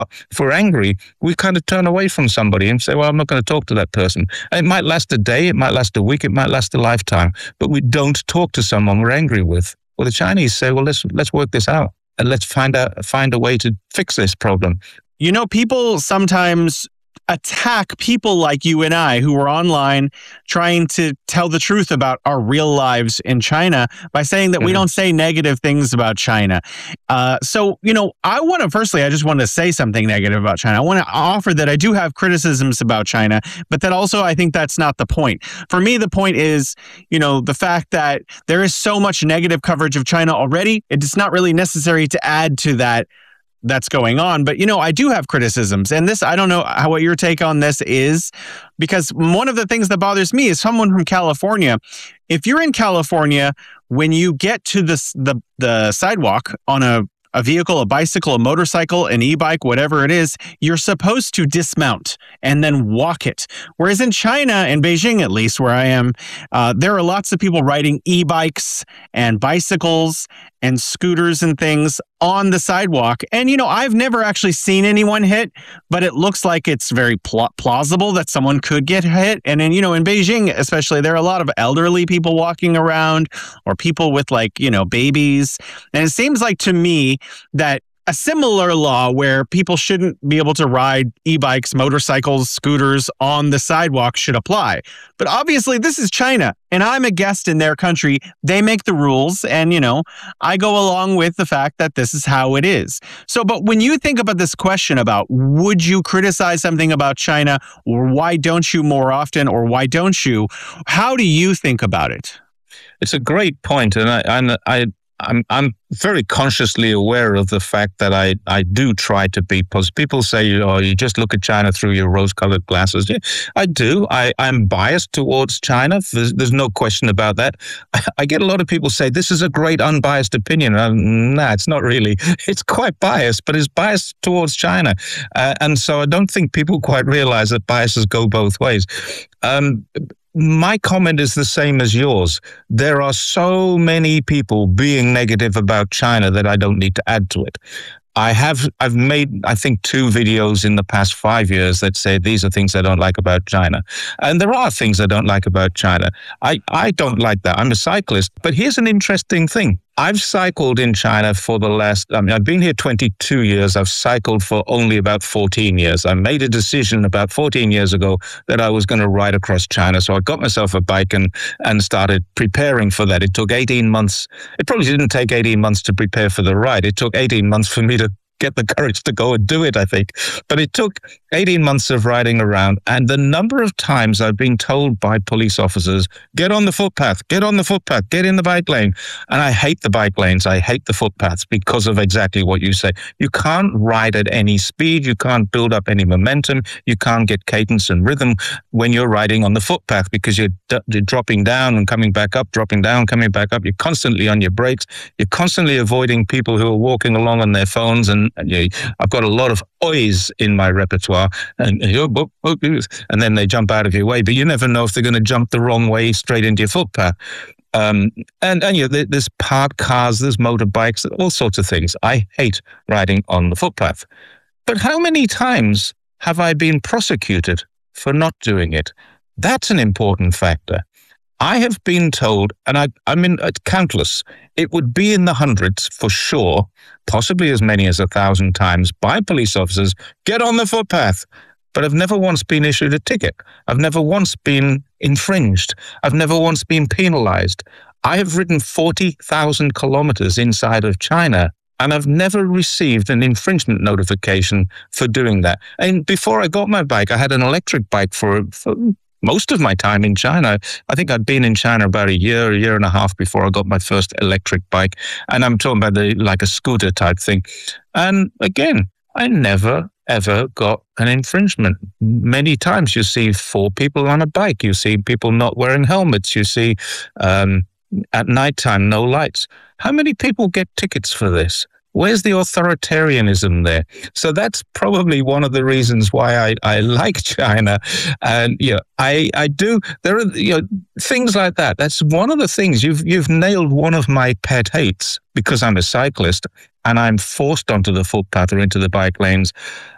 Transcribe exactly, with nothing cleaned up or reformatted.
if we're angry, we kind of turn away from somebody and say, well, I'm not going to talk to that person. And it might last a day, it might last a week, it might last a lifetime, but we don't talk to someone we're angry with. Well, the Chinese say, well, let's let's work this out and let's find out find a way to fix this problem. You know, people sometimes attack people like you and I who are online trying to tell the truth about our real lives in China by saying that mm-hmm. we don't say negative things about China. Uh, so, you know, I want to, firstly, I just want to say something negative about China. I want to offer that I do have criticisms about China, but that also I think that's not the point. For me, the point is, you know, the fact that there is so much negative coverage of China already. It's not really necessary to add to that that's going on. But, you know, I do have criticisms. And this, I don't know how what your take on this is, because one of the things that bothers me is someone from California. If you're in California, when you get to this, the, the sidewalk on a a vehicle, a bicycle, a motorcycle, an e-bike, whatever it is, you're supposed to dismount and then walk it. Whereas in China, in Beijing at least, where I am, uh, there are lots of people riding e-bikes and bicycles and scooters and things on the sidewalk. And, you know, I've never actually seen anyone hit, but it looks like it's very pl- plausible that someone could get hit. And then, you know, in Beijing, especially, there are a lot of elderly people walking around or people with, like, you know, babies. And it seems like to me that a similar law where people shouldn't be able to ride e-bikes, motorcycles, scooters on the sidewalk should apply. But obviously, this is China, and I'm a guest in their country. They make the rules, and, you know, I go along with the fact that this is how it is. So, but when you think about this question about would you criticize something about China, or why don't you more often, or why don't you, how do you think about it? It's a great point, and I, I, I I'm I'm very consciously aware of the fact that I, I do try to be positive. People say, oh, you just look at China through your rose-colored glasses. Yeah, I do. I, I'm biased towards China. There's, there's no question about that. I, I get a lot of people say, this is a great unbiased opinion. Um, nah, it's not really. It's quite biased, but it's biased towards China. Uh, and so I don't think people quite realize that biases go both ways. Um, My comment is the same as yours. There are so many people being negative about China that I don't need to add to it. I have, I've made, I think, two videos in the past five years that say these are things I don't like about China. And there are things I don't like about China. I, I don't like that. I'm a cyclist. But here's an interesting thing. I've cycled in China for the last, I mean, I've been here twenty-two years. I've cycled for only about fourteen years. I made a decision about fourteen years ago that I was going to ride across China. So I got myself a bike and, and started preparing for that. It took eighteen months. It probably didn't take eighteen months to prepare for the ride. It took eighteen months for me to get the courage to go and do it, I think. But it took eighteen months of riding around. And the number of times I've been told by police officers, get on the footpath, get on the footpath, get in the bike lane. And I hate the bike lanes. I hate the footpaths because of exactly what you say. You can't ride at any speed. You can't build up any momentum. You can't get cadence and rhythm when you're riding on the footpath because you're, d- you're dropping down and coming back up, dropping down, coming back up. You're constantly on your brakes. You're constantly avoiding people who are walking along on their phones. And And you, I've got a lot of oys in my repertoire, and, and then they jump out of your way. But you never know if they're going to jump the wrong way straight into your footpath. Um, and and you know, there's parked cars, there's motorbikes, all sorts of things. I hate riding on the footpath. But how many times have I been prosecuted for not doing it? That's an important factor. I have been told, and I, I mean, uh, countless, it would be in the hundreds for sure, possibly as many as a thousand times by police officers, get on the footpath. But I've never once been issued a ticket. I've never once been infringed. I've never once been penalized. I have ridden forty thousand kilometers inside of China, and I've never received an infringement notification for doing that. And before I got my bike, I had an electric bike for, for most of my time in China. I think I'd been in China about a year, a year and a half before I got my first electric bike. And I'm talking about the like a scooter type thing. And again, I never, ever got an infringement. Many times you see four people on a bike. You see people not wearing helmets. You see um, at nighttime, no lights. How many people get tickets for this? Where's the authoritarianism there? So that's probably one of the reasons why I, I like China. And, you know, I, I do, there are, you know, things like that. That's one of the things. You've, you've nailed one of my pet hates because I'm a cyclist and I'm forced onto the footpath or into the bike lanes.